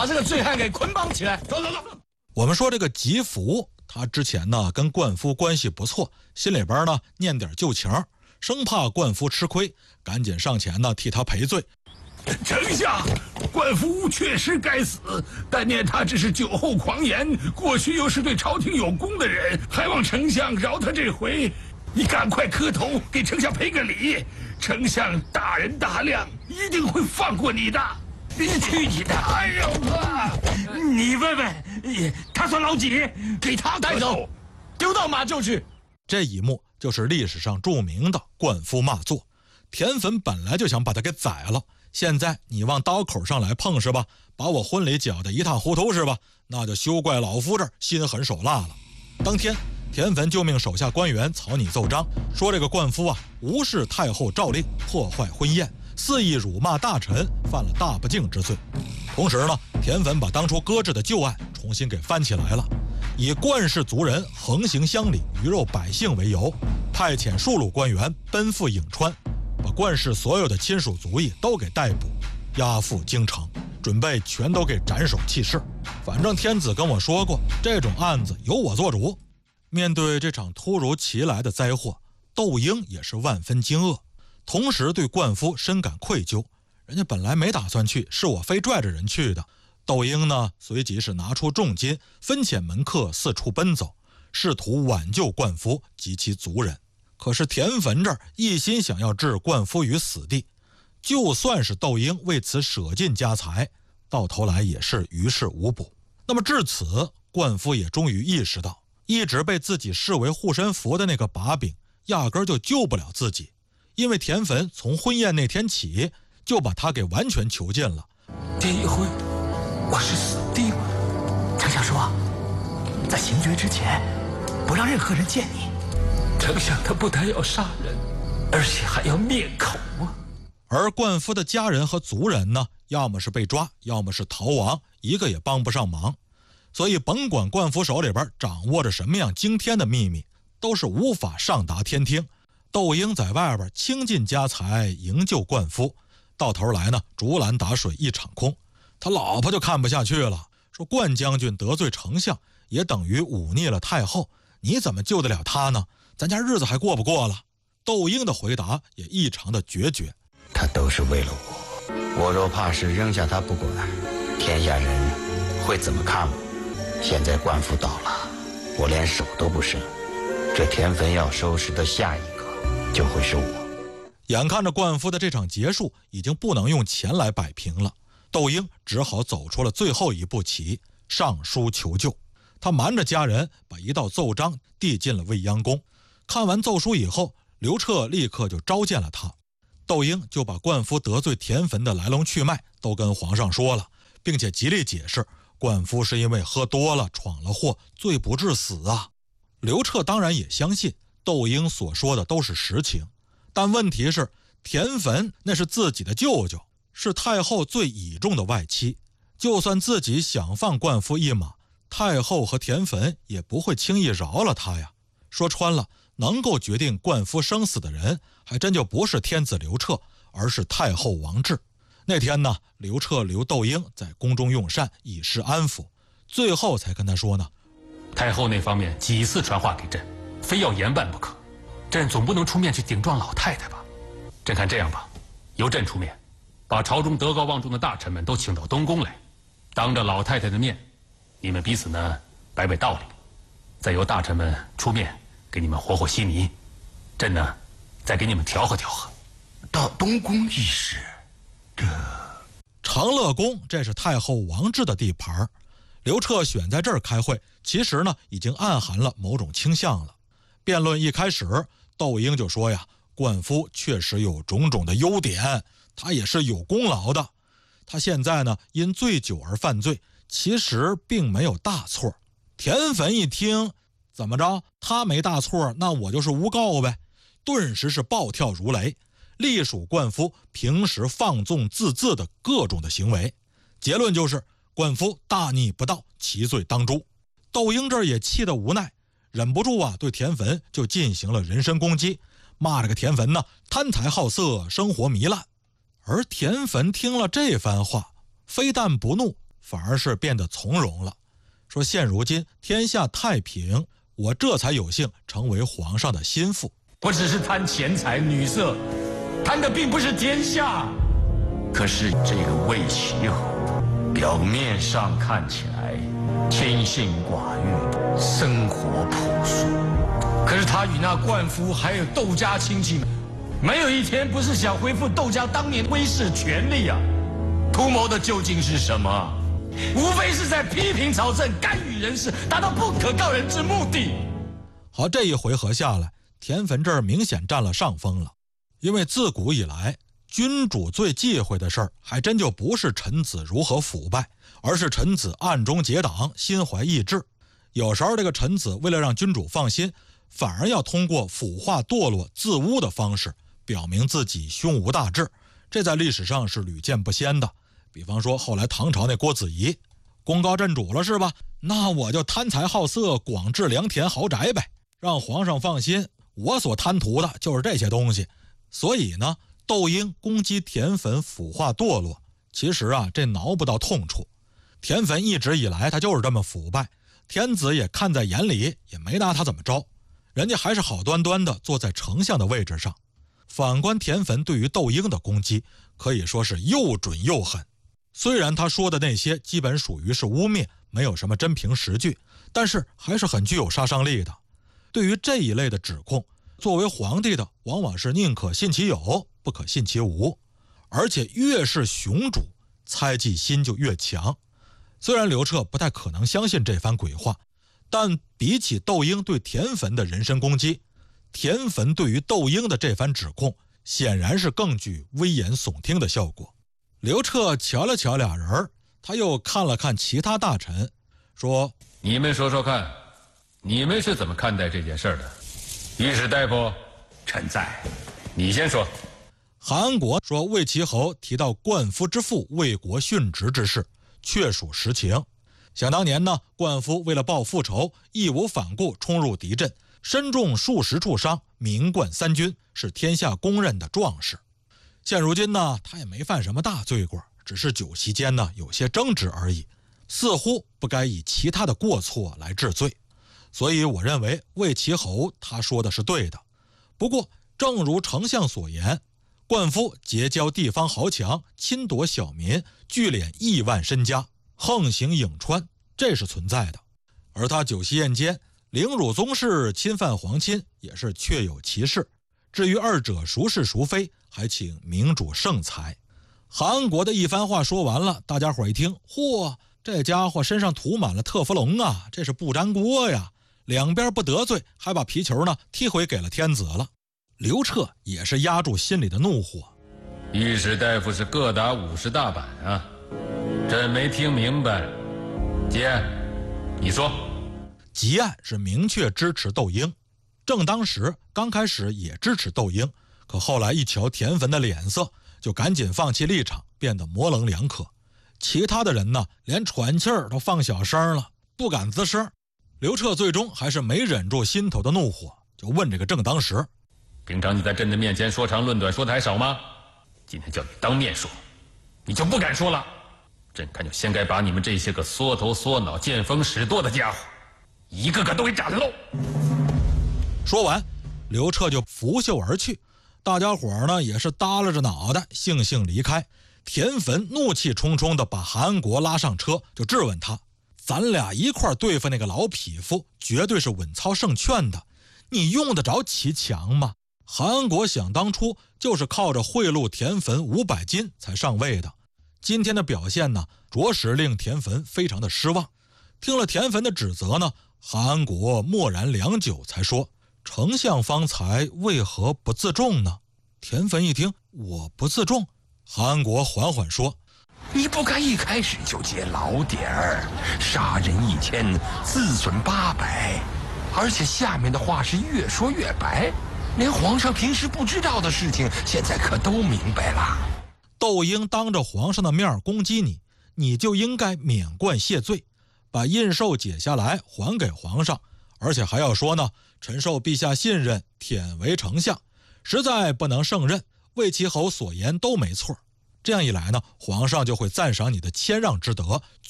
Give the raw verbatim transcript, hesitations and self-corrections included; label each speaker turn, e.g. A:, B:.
A: 把这个醉汉给捆绑起来。走走走。
B: 我们说这个吉福，他之前呢跟冠夫关系不错，心里边呢念点旧情，生怕冠夫吃亏，赶紧上前呢替他赔罪。
C: 丞相，冠夫确实该死，但念他只是酒后狂言，过去又是对朝廷有功的人，还望丞相饶他这回。你赶快磕头给丞相赔个礼，丞相大人大量，一定会放过你的。你去你的！哎呦啊！
A: 你问问，他算老几？给他带走，丢到马厩去。
B: 这一幕就是历史上著名的冠夫骂座。田汾本来就想把他给宰了，现在你往刀口上来碰是吧？把我婚礼搅得一塌糊涂是吧？那就休怪老夫这儿心狠手辣了。当天，田汾就命手下官员草拟奏章，说这个冠夫啊无视太后诏令，破坏婚宴，肆意辱骂大臣，犯了大不敬之罪。同时呢，田汾把当初搁置的旧案重新给翻起来了，以冠氏族人横行乡里、鱼肉百姓为由，派遣数路官员奔赴颍川，把冠氏所有的亲属族裔都给逮捕，押赴京城，准备全都给斩首弃市。反正天子跟我说过，这种案子由我做主。面对这场突如其来的灾祸，窦婴也是万分惊愕，同时对冠夫深感愧疚。人家本来没打算去，是我非拽着人去的。窦婴呢，随即是拿出重金，分遣门客四处奔走，试图挽救冠夫及其族人。可是田汾这儿一心想要置冠夫于死地，就算是窦婴为此舍尽家财，到头来也是于事无补。那么至此，冠夫也终于意识到，一直被自己视为护身符的那个把柄，压根儿就救不了自己，因为田汾从婚宴那天起，就把他给完全囚禁了。
A: 第一回，我是死定了。丞相说，在行决之前，不让任何人见你。丞相他不但要杀人，而且还要灭口啊！
B: 而冠夫的家人和族人呢，要么是被抓，要么是逃亡，一个也帮不上忙。所以甭管冠夫手里边掌握着什么样惊天的秘密，都是无法上达天听。窦婴在外边倾尽家财营救冠夫，到头来呢，竹篮打水一场空。他老婆就看不下去了，说冠将军得罪丞相，也等于忤逆了太后，你怎么救得了他呢？咱家日子还过不过了？窦婴的回答也异常的决绝，
D: 他都是为了我，我若怕是扔下他不管，天下人会怎么看我？现在冠夫倒了，我连手都不伸，这田汾要收拾的下一个就会是我。
B: 眼看着冠夫的这场结束已经不能用钱来摆平了，窦婴只好走出了最后一步棋，上书求救。他瞒着家人，把一道奏章递进了未央宫。看完奏书以后，刘彻立刻就召见了他。窦婴就把冠夫得罪田汾的来龙去脉都跟皇上说了，并且极力解释冠夫是因为喝多了闯了祸，罪不至死啊。刘彻当然也相信窦婴所说的都是实情，但问题是田汾那是自己的舅舅，是太后最倚重的外戚，就算自己想放冠夫一马，太后和田汾也不会轻易饶了他呀。说穿了，能够决定冠夫生死的人，还真就不是天子刘彻，而是太后王志。那天呢，刘彻留窦婴在宫中用膳，以示安抚，最后才跟他说呢，
E: 太后那方面几次传话给朕，非要严办不可，朕总不能出面去顶撞老太太吧？朕看这样吧，由朕出面，把朝中德高望重的大臣们都请到东宫来，当着老太太的面，你们彼此呢摆摆道理，再由大臣们出面给你们和和稀泥，朕呢再给你们调和调和。
A: 到东宫议事，这
B: 长乐宫这是太后王志的地盘，刘彻选在这儿开会，其实呢已经暗含了某种倾向了。辩论一开始，窦婴就说呀，冠夫确实有种种的优点，他也是有功劳的。他现在呢因醉酒而犯罪，其实并没有大错。田汾一听，怎么着？他没大错，那我就是诬告呗！顿时是暴跳如雷，隶属冠夫平时放纵自恣的各种的行为。结论就是冠夫大逆不道，其罪当诛。窦婴这儿也气得无奈，忍不住啊，对田汾就进行了人身攻击，骂这个田汾呢贪财好色，生活糜烂。而田汾听了这番话，非但不怒， 反而是变得从容了，说现如今天下太平，我这才有幸成为皇上的心腹。
C: 我只是贪钱财女色，贪的并不是天下。可是这个魏齐侯，表面上看起来天性寡欲，生活朴素，可是他与那冠夫还有窦家亲戚们，没有一天不是想恢复窦家当年威势权力啊！图谋的究竟是什么？无非是在批评朝政、干预人事，达到不可告人之目的。
B: 好，这一回合下来，田汾这儿明显占了上风了。因为自古以来，君主最忌讳的事儿，还真就不是臣子如何腐败，而是臣子暗中结党，心怀异志。有时候这个臣子为了让君主放心，反而要通过腐化堕落、自污的方式，表明自己胸无大志。这在历史上是屡见不鲜的。比方说后来唐朝那郭子仪，功高震主了是吧？那我就贪财好色，广置良田豪宅呗，让皇上放心，我所贪图的就是这些东西。所以呢，窦婴攻击田汾腐化堕落，其实啊，这挠不到痛处。田汾一直以来他就是这么腐败，天子也看在眼里，也没拿他怎么着，人家还是好端端的坐在丞相的位置上。反观田汾对于窦婴的攻击，可以说是又准又狠。虽然他说的那些基本属于是污蔑，没有什么真凭实据，但是还是很具有杀伤力的。对于这一类的指控，作为皇帝的往往是宁可信其有，不可信其无，而且越是雄主，猜忌心就越强。虽然刘彻不太可能相信这番鬼话，但比起窦婴对田汾的人身攻击，田汾对于窦婴的这番指控，显然是更具危言耸听的效果。刘彻瞧了瞧俩人，他又看了看其他大臣，说：
E: 你们说说看，你们是怎么看待这件事的？御史大夫，
C: 臣在。
E: 你先说。
B: 韩国说魏齐侯提到冠夫之父为国殉职之事，确属实情。想当年呢，冠夫为了报复仇，义无反顾冲入敌阵，身中数十处伤，名冠三军，是天下公认的壮士。现如今呢，他也没犯什么大罪过，只是酒席间呢有些争执而已，似乎不该以其他的过错来治罪。所以我认为魏齐侯他说的是对的。不过正如丞相所言，冠夫结交地方豪强，侵夺小民，聚敛亿万身家，横行颍川，这是存在的。而他酒席宴间凌辱宗室，侵犯皇亲，也是确有其事。至于二者孰是孰非，还请明主圣裁。韩国的一番话说完了，大家伙一听，嚯，这家伙身上涂满了特氟龙啊，这是不粘锅呀！两边不得罪，还把皮球呢踢回给了天子了。刘彻也是压住心里的怒火。
E: 御史大夫是各打五十大板啊，朕没听明白。结案，你说。
B: 结案是明确支持窦婴，正当时刚开始也支持窦婴，可后来一瞧田汾的脸色，就赶紧放弃立场，变得模棱两可。其他的人呢，连喘气儿都放小声了，不敢吱声。刘彻最终还是没忍住心头的怒火，就问这个正当时：
E: 平常你在朕的面前说长论短说的还少吗？今天叫你当面说，你就不敢说了。朕看就先该把你们这些个缩头缩脑、见风使舵的家伙，一个个都给斩喽！
B: 说完，刘彻就拂袖而去。大家伙呢也是耷拉着脑袋，悻悻离开。田汾怒气冲冲地把韩国拉上车，就质问他：咱俩一块对付那个老匹夫，绝对是稳操胜券的，你用得着其强吗？韩国想当初就是靠着贿赂田汾五百金才上位的，今天的表现呢，着实令田汾非常的失望。听了田汾的指责呢，韩国默然良久，才说：丞相方才为何不自重呢？田汾一听，我不自重。韩国缓缓说：
C: 你不该一开始就揭老点儿，杀人一千，自损八百，而且下面的话是越说越白，连皇上平时不知道的事情，现在可都明白了。
B: 窦婴当着皇上的面攻击你，你就应该免冠谢罪，把印绶解下来还给皇上，而且还要说呢，臣受陛下信任，忝为丞相，实在不能胜任，魏齐侯所言都没错。这样一来呢，皇上就会赞赏你的谦让之德，